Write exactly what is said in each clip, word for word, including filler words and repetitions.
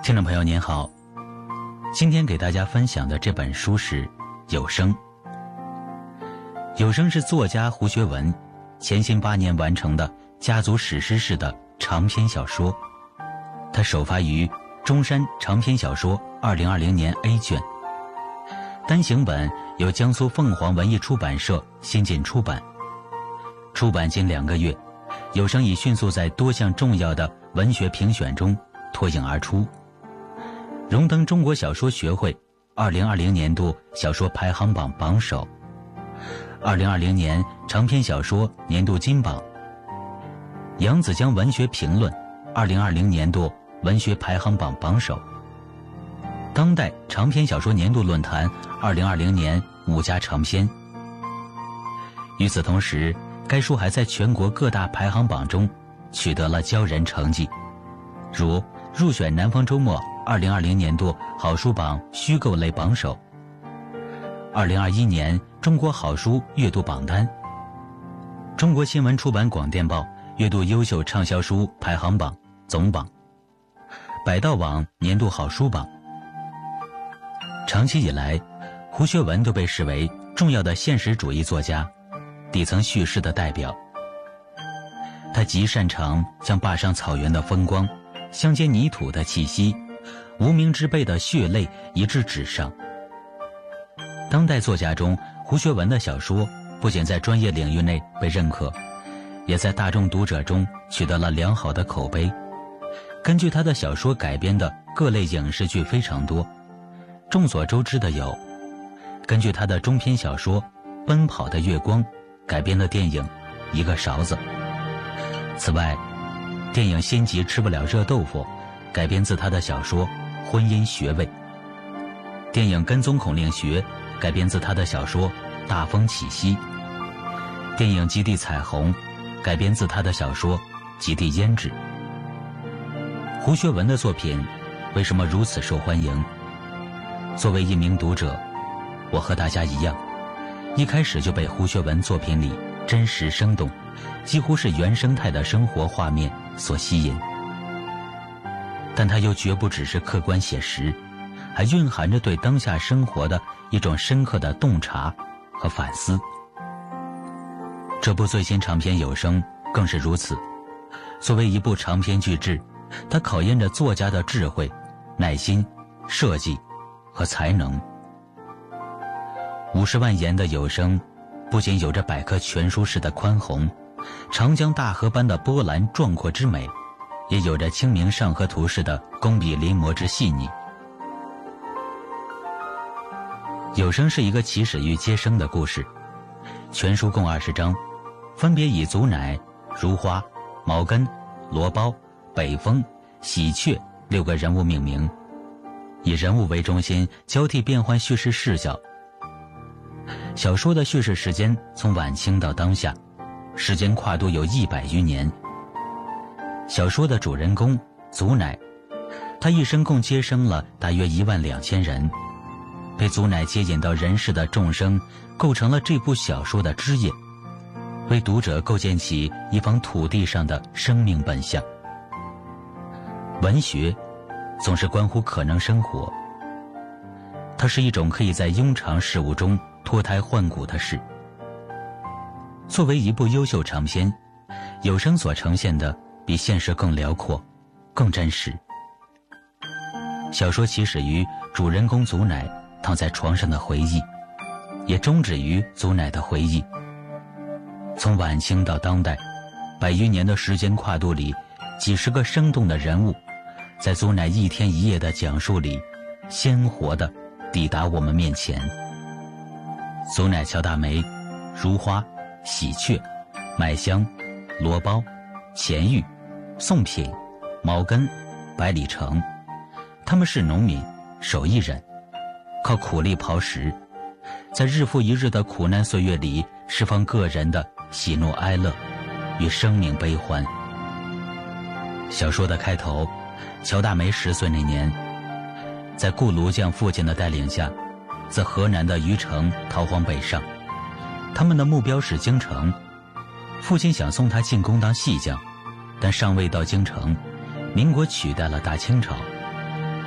听众朋友您好，今天给大家分享的这本书是《有声》。《有声》是作家胡学文潜心八年完成的家族史诗式的长篇小说，它首发于中山长篇小说二零二零年 A 卷，单行本由江苏凤凰文艺出版社新近出版。出版仅两个月，《有声》已迅速在多项重要的文学评选中脱颖而出，荣登中国小说学会二零二零年度小说排行榜榜首，二零二零年长篇小说年度金榜，扬子江文学评论二零二零年度文学排行榜榜首，当代长篇小说年度论坛二零二零年五家长篇。与此同时，该书还在全国各大排行榜中取得了骄人成绩，如入选南方周末二零二零年度好书榜虚构类榜首，二零二一年中国好书阅读榜单，中国新闻出版广电报阅读优秀畅销书排行榜总榜，百道网年度好书榜。长期以来，胡学文都被视为重要的现实主义作家，底层叙事的代表。他极擅长将坝上草原的风光、乡间泥土的气息、无名之辈的血泪移至纸上。当代作家中，胡学文的小说不仅在专业领域内被认可，也在大众读者中取得了良好的口碑。根据他的小说改编的各类影视剧非常多，众所周知的有根据他的中篇小说《奔跑的月光》改编的电影《一个勺子》。此外，电影《心急吃不了热豆腐》改编自他的小说《婚姻学位》，电影《跟踪孔令学》改编自他的小说《大风起兮》，电影《极地彩虹》改编自他的小说《极地胭脂》。胡学文的作品为什么如此受欢迎？作为一名读者，我和大家一样，一开始就被胡学文作品里真实生动，几乎是原生态的生活画面所吸引。但它又绝不只是客观写实，还蕴含着对当下生活的一种深刻的洞察和反思。这部最新长篇有声更是如此。作为一部长篇巨制，它考验着作家的智慧、耐心、设计和才能。五十万言的有声不仅有着百科全书式的宽宏，长江大河般的波澜壮阔之美，也有着清明上河图式的工笔临摹之细腻。有声是一个起始于接生的故事，全书共二十章，分别以祖奶、如花、毛根、罗包、北风、喜鹊六个人物命名，以人物为中心，交替变换叙事视角。小说的叙事时间从晚清到当下，时间跨度有一百余年。小说的主人公祖奶，他一生共接生了大约一万两千人，被祖奶接引到人世的众生构成了这部小说的枝叶，为读者构建起一方土地上的生命本相。文学总是关乎可能生活，它是一种可以在庸常事物中脱胎换骨的事。作为一部优秀长篇，有声所呈现的比现实更辽阔、更真实。小说起始于主人公祖奶躺在床上的回忆，也终止于祖奶的回忆。从晚清到当代，百余年的时间跨度里，几十个生动的人物在祖奶一天一夜的讲述里，鲜活地抵达我们面前。祖奶乔大梅、如花、喜鹊、麦香、罗包、钱玉、宋品、毛根、百里成，他们是农民、手艺人，靠苦力刨食，在日复一日的苦难岁月里释放个人的喜怒哀乐与生命悲欢。小说的开头，乔大梅十岁那年，在顾庐将父亲的带领下，自河南的虞城逃荒北上，他们的目标是京城。父亲想送他进宫当戏将，但尚未到京城，民国取代了大清朝，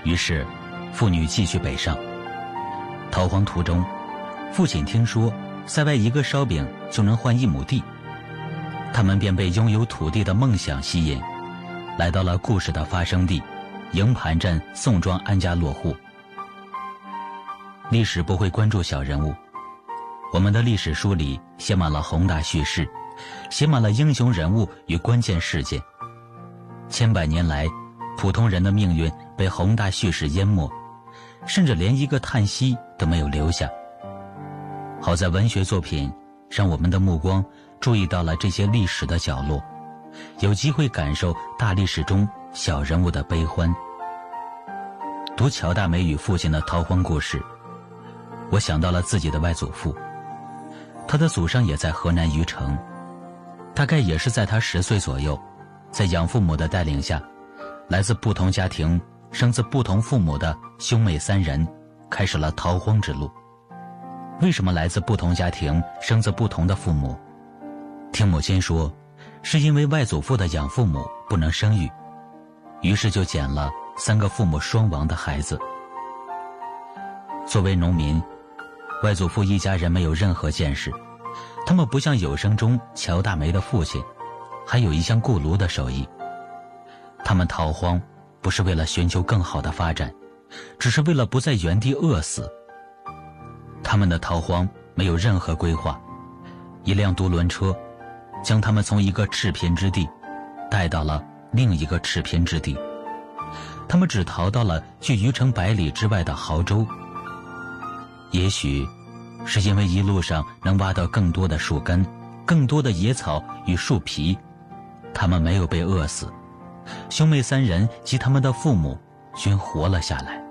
于是父女继续北上。逃荒途中，父亲听说塞外一个烧饼就能换一亩地，他们便被拥有土地的梦想吸引，来到了故事的发生地营盘镇宋庄安家落户。历史不会关注小人物，我们的历史书里写满了宏大叙事，写满了英雄人物与关键事件。千百年来，普通人的命运被宏大叙事淹没，甚至连一个叹息都没有留下。好在文学作品让我们的目光注意到了这些历史的角落，有机会感受大历史中小人物的悲欢。读乔大梅与父亲的逃荒故事，我想到了自己的外祖父，他的祖上也在河南虞城，大概也是在他十岁左右，在养父母的带领下，来自不同家庭生自不同父母的兄妹三人开始了逃荒之路。为什么来自不同家庭生自不同的父母？听母亲说，是因为外祖父的养父母不能生育，于是就捡了三个父母双亡的孩子。作为农民，外祖父一家人没有任何见识，他们不像有声中乔大梅的父亲，还有一项雇炉的手艺。他们逃荒不是为了寻求更好的发展，只是为了不在原地饿死。他们的逃荒没有任何规划，一辆独轮车将他们从一个赤贫之地带到了另一个赤贫之地，他们只逃到了距虞城百里之外的亳州。也许是因为一路上能挖到更多的树根，更多的野草与树皮，他们没有被饿死，兄妹三人及他们的父母均活了下来。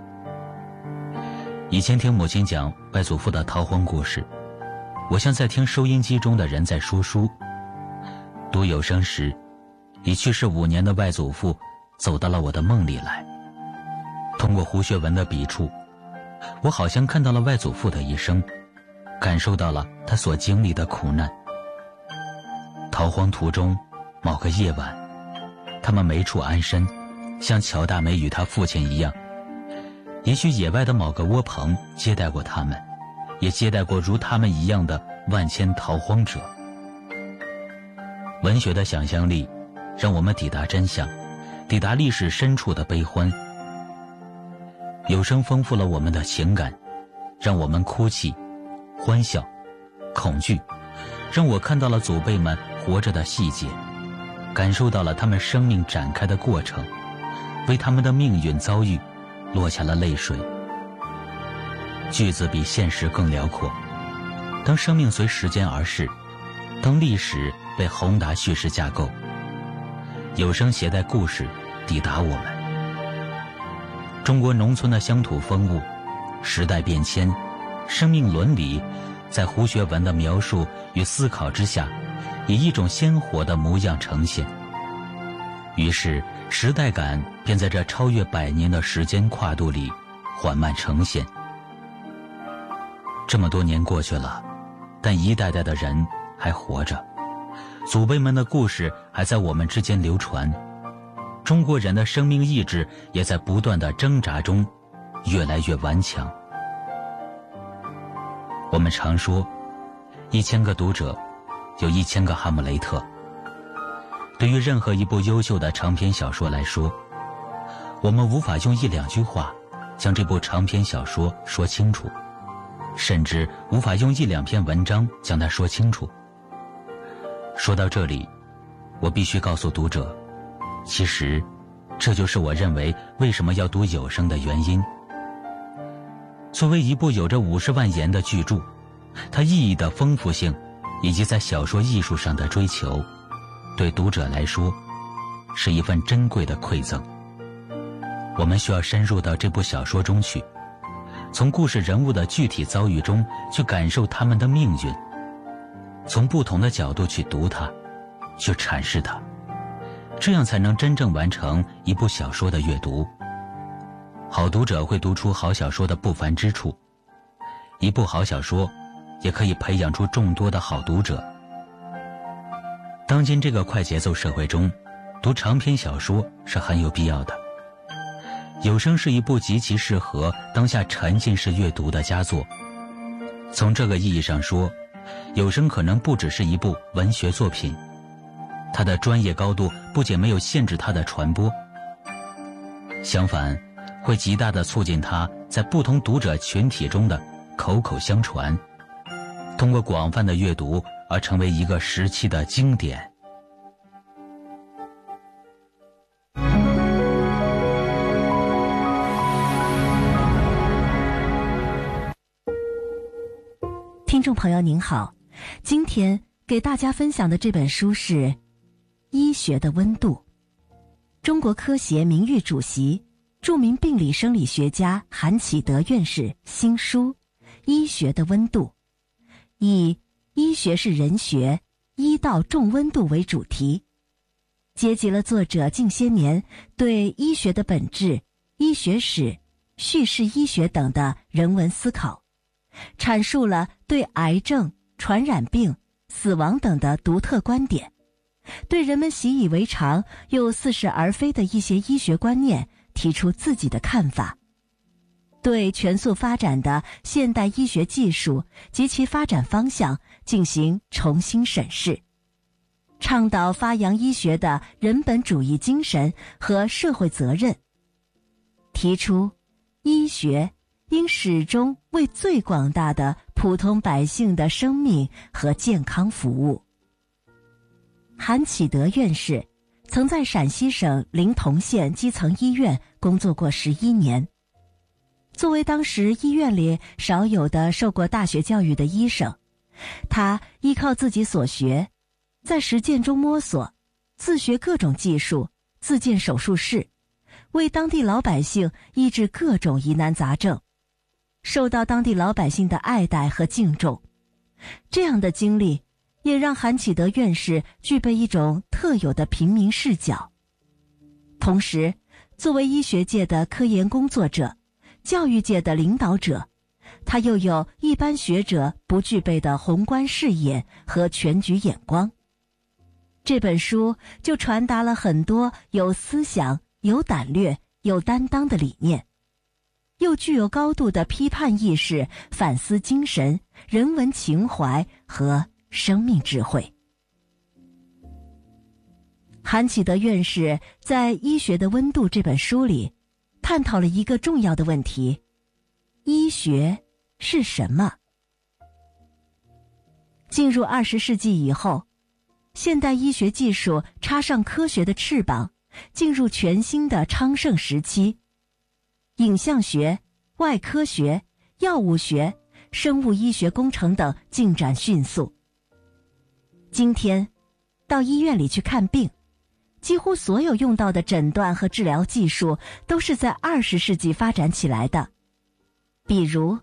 以前听母亲讲外祖父的逃荒故事，我像在听收音机中的人在说书。读有声时，已去世五年的外祖父走到了我的梦里来。通过胡学文的笔触，我好像看到了外祖父的一生，感受到了他所经历的苦难。逃荒途中某个夜晚，他们没处安身，像乔大梅与他父亲一样，也许野外的某个窝棚接待过他们，也接待过如他们一样的万千逃荒者。文学的想象力让我们抵达真相，抵达历史深处的悲欢。有声丰富了我们的情感，让我们哭泣、欢笑、恐惧，让我看到了祖辈们活着的细节，感受到了他们生命展开的过程，为他们的命运遭遇落下了泪水。句子比现实更辽阔，当生命随时间而逝，当历史被宏大叙事架构，有声携带故事抵达我们。中国农村的乡土风物，时代变迁，生命伦理，在胡学文的描述与思考之下，以一种鲜活的模样呈现。于是时代感便在这超越百年的时间跨度里缓慢呈现。这么多年过去了，但一代代的人还活着，祖辈们的故事还在我们之间流传，中国人的生命意志也在不断的挣扎中越来越顽强。我们常说，一千个读者有一千个哈姆雷特。对于任何一部优秀的长篇小说来说，我们无法用一两句话将这部长篇小说说清楚，甚至无法用一两篇文章将它说清楚。说到这里，我必须告诉读者，其实这就是我认为为什么要读有声的原因。作为一部有着五十万言的巨著，它意义的丰富性以及在小说艺术上的追求，对读者来说是一份珍贵的馈赠。我们需要深入到这部小说中去，从故事人物的具体遭遇中去感受他们的命运，从不同的角度去读它，去阐释它，这样才能真正完成一部小说的阅读。好读者会读出好小说的不凡之处，一部好小说也可以培养出众多的好读者。当今这个快节奏社会中，读长篇小说是很有必要的。 有声是一部极其适合当下沉浸式阅读的佳作。从这个意义上说，有声可能不只是一部文学作品，它的专业高度不仅没有限制它的传播，相反，会极大地促进它在不同读者群体中的口口相传，通过广泛的阅读而成为一个时期的经典。 听众朋友您好，今天给大家分享的这本书是《医学的温度》，中国科协名誉主席、著名病理生理学家韩启德院士新书《医学的温度》，以医学是人学，医道重温度为主题，结集了作者近些年对医学的本质、医学史、叙事医学等的人文思考，阐述了对癌症、传染病、死亡等的独特观点，对人们习以为常又似是而非的一些医学观念提出自己的看法，对全速发展的现代医学技术及其发展方向进行重新审视，倡导发扬医学的人本主义精神和社会责任，提出医学应始终为最广大的普通百姓的生命和健康服务。韩启德院士曾在陕西省临潼县基层医院工作过十一年，作为当时医院里少有的受过大学教育的医生，他依靠自己所学，在实践中摸索，自学各种技术，自建手术室，为当地老百姓医治各种疑难杂症，受到当地老百姓的爱戴和敬重。这样的经历也让韩启德院士具备一种特有的平民视角。同时，作为医学界的科研工作者、教育界的领导者，他又有一般学者不具备的宏观视野和全局眼光。这本书就传达了很多有思想、有胆略、有担当的理念，又具有高度的批判意识、反思精神、人文情怀和生命智慧。韩启德院士在《医学的温度》这本书里探讨了一个重要的问题：医学是什么？进入二十世纪以后，现代医学技术插上科学的翅膀，进入全新的昌盛时期。影像学、外科学、药物学、生物医学工程等进展迅速。今天，到医院里去看病，几乎所有用到的诊断和治疗技术都是在二十世纪发展起来的，比如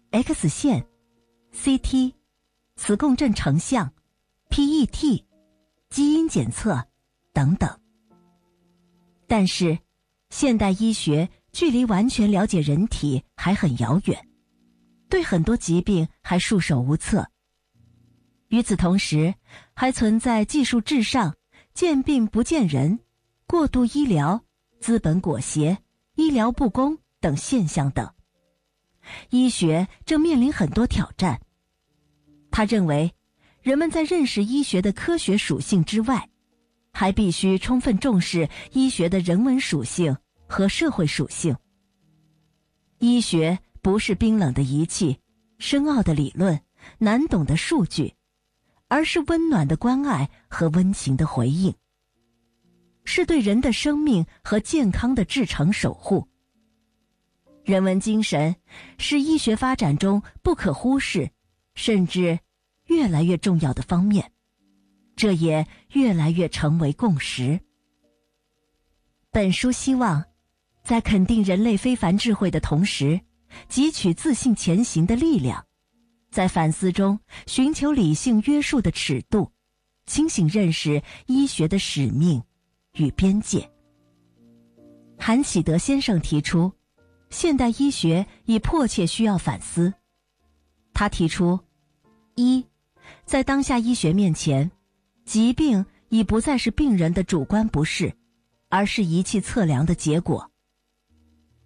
X 线、C T、磁共振成像、P E T、基因检测等等。但是，现代医学距离完全了解人体还很遥远，对很多疾病还束手无策。与此同时，还存在技术至上、见病不见人、过度医疗、资本裹挟、医疗不公等现象等。医学正面临很多挑战。他认为，人们在认识医学的科学属性之外，还必须充分重视医学的人文属性和社会属性。医学不是冰冷的仪器、深奥的理论、难懂的数据，而是温暖的关爱和温情的回应，是对人的生命和健康的至诚守护。人文精神是医学发展中不可忽视，甚至越来越重要的方面，这也越来越成为共识。本书希望在肯定人类非凡智慧的同时，汲取自信前行的力量，在反思中寻求理性约束的尺度，清醒认识医学的使命与边界。韩启德先生提出，现代医学已迫切需要反思。他提出，一，在当下医学面前，疾病已不再是病人的主观不适，而是仪器测量的结果。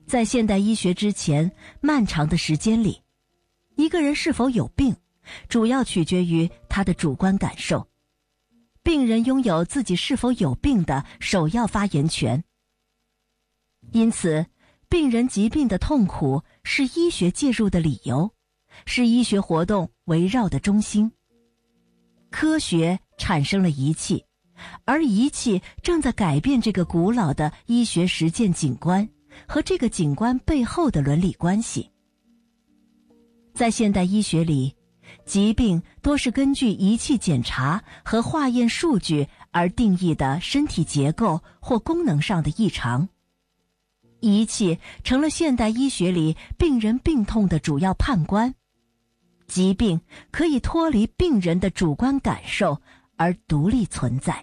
在现代医学之前漫长的时间里，一个人是否有病，主要取决于他的主观感受。病人拥有自己是否有病的首要发言权。因此，病人疾病的痛苦是医学介入的理由，是医学活动围绕的中心。科学产生了仪器，而仪器正在改变这个古老的医学实践景观和这个景观背后的伦理关系。在现代医学里，疾病多是根据仪器检查和化验数据而定义的身体结构或功能上的异常。仪器成了现代医学里病人病痛的主要判官。疾病可以脱离病人的主观感受而独立存在。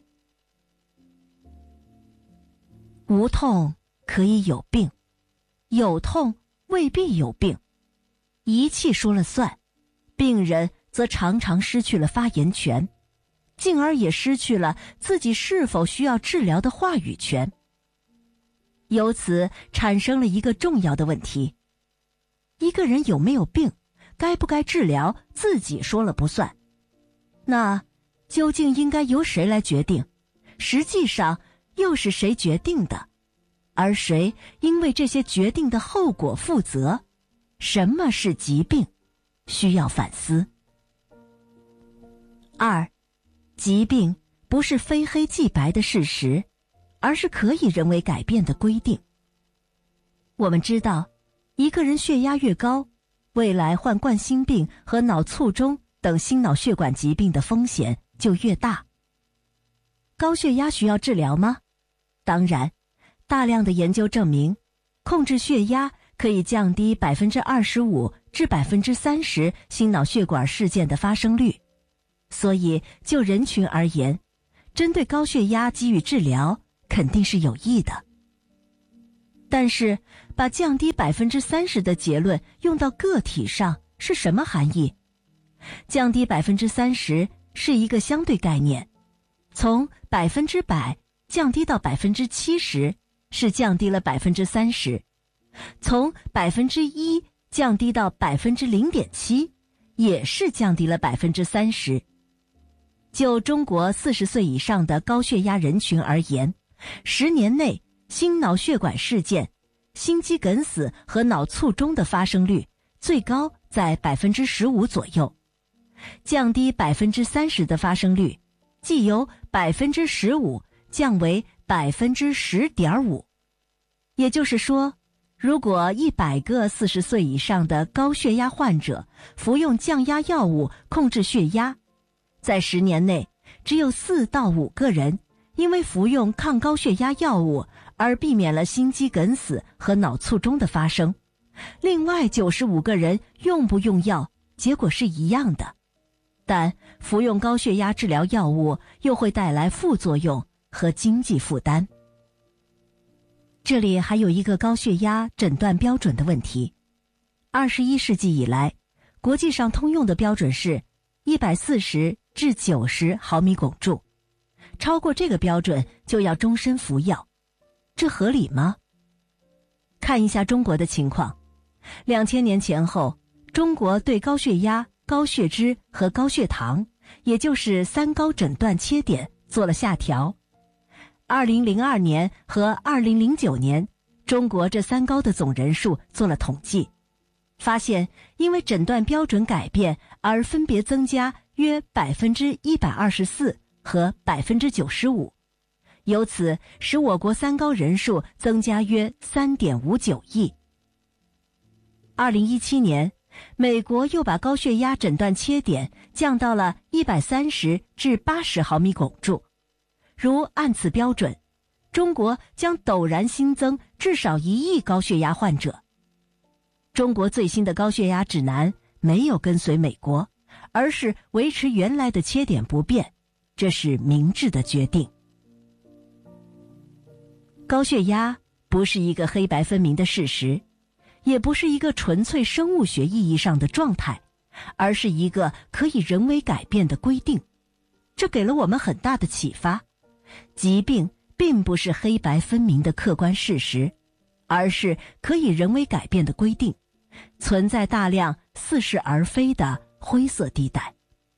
无痛可以有病，有痛未必有病。仪器说了算，病人则常常失去了发言权，进而也失去了自己是否需要治疗的话语权。由此产生了一个重要的问题：一个人有没有病，该不该治疗，自己说了不算。那究竟应该由谁来决定？实际上又是谁决定的？而谁应为这些决定的后果负责？什么是疾病？需要反思。二，疾病不是非黑即白的事实，而是可以人为改变的规定。我们知道，一个人血压越高，未来患冠心病和脑卒中等心脑血管疾病的风险就越大。高血压需要治疗吗？当然，大量的研究证明，控制血压可以降低 百分之二十五 至 百分之三十 心脑血管事件的发生率。所以就人群而言，针对高血压给予治疗肯定是有益的。但是把降低 百分之三十 的结论用到个体上是什么含义？降低 百分之三十 是一个相对概念，从百分之百降低到 百分之七十 是降低了 百分之三十， 从百分之一降低到 百分之零点七 也是降低了 百分之三十。就中国四十岁以上的高血压人群而言，十年内心脑血管事件、心肌梗死和脑卒中的发生率最高在 百分之十五 左右，降低 百分之三十 的发生率即由 百分之十五 降为 百分之十点五。 也就是说，如果一百个四十岁以上的高血压患者服用降压药物控制血压，在十年内只有四到五个人因为服用抗高血压药物而避免了心肌梗死和脑卒中的发生，另外九十五个人用不用药结果是一样的，但服用高血压治疗药物又会带来副作用和经济负担。这里还有一个高血压诊断标准的问题。二十一世纪以来，国际上通用的标准是一百四十至九十毫米汞柱，超过这个标准就要终身服药，这合理吗？看一下中国的情况，两千年前后，中国对高血压、高血脂和高血糖，也就是三高诊断切点做了下调。二零零二年和二零零九年，中国这三高的总人数做了统计，发现因为诊断标准改变而分别增加约 百分之一百二十四 和 百分之九十五， 由此使我国三高人数增加约 三点五九亿。二零一七年，美国又把高血压诊断切点降到了一百三十至八十毫米汞柱。如按此标准，中国将陡然新增至少一亿高血压患者。中国最新的高血压指南没有跟随美国，而是维持原来的切点不变，这是明智的决定。高血压不是一个黑白分明的事实，也不是一个纯粹生物学意义上的状态，而是一个可以人为改变的规定。这给了我们很大的启发。疾病并不是黑白分明的客观事实， 而是可以人为改变的规定，存在大量似是而非的灰色地带。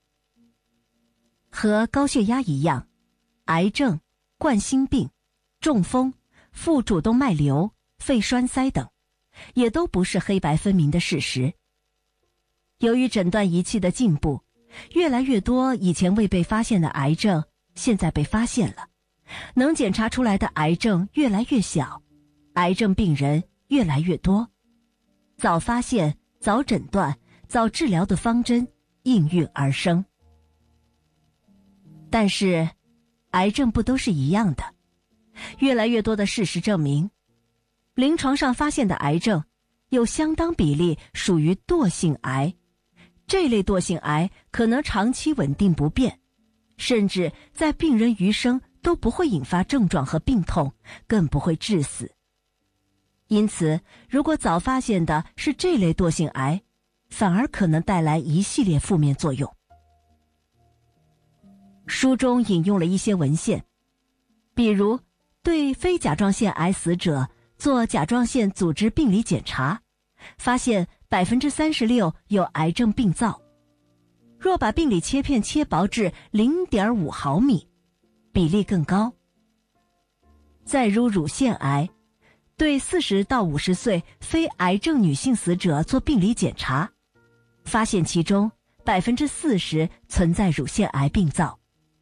和高血压一样，癌症、冠心病、中风、副主动脉瘤、肺栓塞等，也都不是黑白分明的事实。由于诊断仪器的进步，越来越多以前未被发现的癌症现在被发现了，能检查出来的癌症越来越小，癌症病人越来越多，早发现、早诊断、早治疗的方针应运而生。但是，癌症不都是一样的？越来越多的事实证明，临床上发现的癌症有相当比例属于惰性癌，这类惰性癌可能长期稳定不变，甚至在病人余生都不会引发症状和病痛，更不会致死。因此，如果早发现的是这类惰性癌，反而可能带来一系列负面作用。书中引用了一些文献，比如对非甲状腺癌死者做甲状腺组织病理检查，发现 百分之三十六 有癌症病灶。若把病理切片切薄至 零点五毫米，比例更高。再如乳腺癌，对四十到五十岁非癌症女性死者做病理检查，发现其中 百分之四十 存在乳腺癌病灶。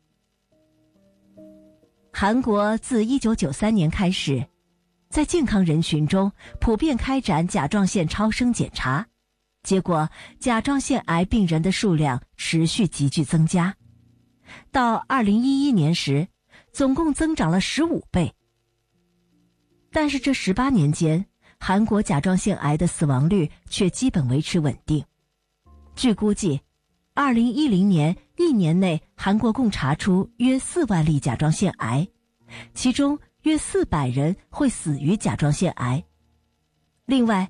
韩国自一九九三年开始，在健康人群中普遍开展甲状腺超声检查，结果甲状腺癌病人的数量持续急剧增加。到二零一一年时，总共增长了十五倍。但是这十八年间，韩国甲状腺癌的死亡率却基本维持稳定。据估计，二零一零年一年内，韩国共查出约四万例甲状腺癌，其中约四百人会死于甲状腺癌。另外，